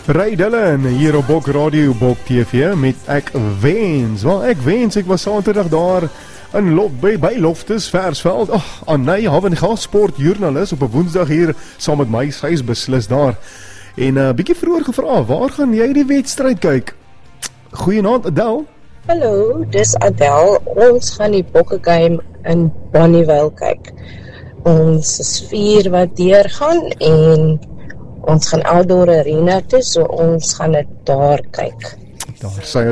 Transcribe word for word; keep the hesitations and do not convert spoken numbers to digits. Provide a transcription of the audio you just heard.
Ray Dillon hier op Bok Radio, Bok T V met Ek Wens. Wel, ek wens ek was Saterdag daar in Lof, by, by Loftus Versveld. Ag, oh, Anay Havenga, sportjoernalis op 'n Woensdag hier saam met my, sy is beslis daar. En 'n uh, bietjie vroeër gevra, waar gaan jy die wedstryd kyk? Goeienaand, Adel. Hallo, dis Adel. Ons gaan die Bokke game in Bonnievale kyk. Ons is vier wat deurgaan en ons gaan Outdoor Arena toe, so ons gaan dit daar kyk. Daar sy